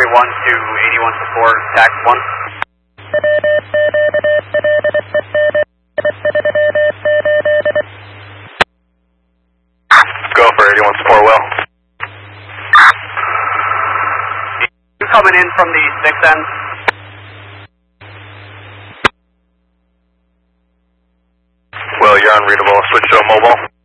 1 to 81 support, tax 1. Go for 81 support, well. You coming in from the 6 end? Well, you're unreadable. Switch to a mobile.